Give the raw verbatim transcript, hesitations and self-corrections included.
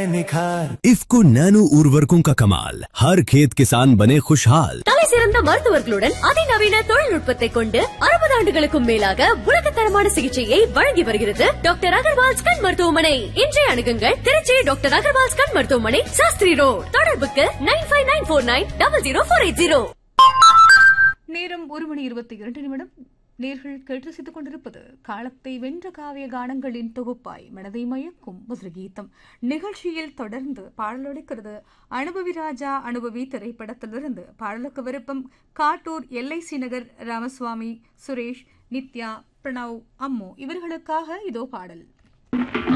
निखार। इफ्को नैनो उर्वरकों का कमाल, हर खेत किसान बने खुशहाल। தலை சிறந்த மருத்துவர்களுடன் அதிநவீன தொழில்நுட்பத்தை கொண்டு அறுபது ஆண்டுகளுக்கும் மேலாக உலகத்தரமான சிகிச்சையை வழங்கி வருகிறது டாக்டர் அகர்வால்ஸ் கண் மருத்துவமனை. இன்றைய அணுகுங்கள் திருச்சி டாக்டர் அகர்வால்ஸ் கண் மருத்துவமனை, சாஸ்திரி ரோட். தொடர்புக்கு nine five nine four nine double zero four eight zero. நேரம் ஒரு மணி இருபத்தி இரண்டு நிமிடம். நேர்கள் கேட்டு ரசித்துக் கொண்டிருப்பது காலத்தை வென்ற காவிய கானங்களின் தொகுப்பாய் மனதை மயக்கும் மதுரகீதம் நிகழ்ச்சியில் தொடர்ந்து பாடலொலிக்கிறது அனுபவி ராஜா அனுபவி திரைப்படத்திலிருந்து. பாடலுக்கு விருப்பம் காட்டூர் எல்ஐசி நகர் ராமசுவாமி, சுரேஷ், நித்யா, பிரணவ், அம்மு இவர்களுக்காக இதோ பாடல்.